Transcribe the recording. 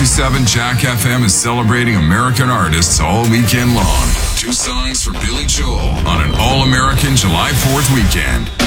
102.7 Jack FM is celebrating American artists all weekend long. 2 songs for Billy Joel on an all-American July 4th weekend.